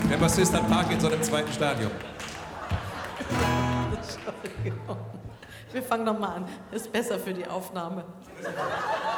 Der Bassist hat Parkinson im zweiten Stadium. Entschuldigung. Wir fangen nochmal an. Ist besser für die Aufnahme.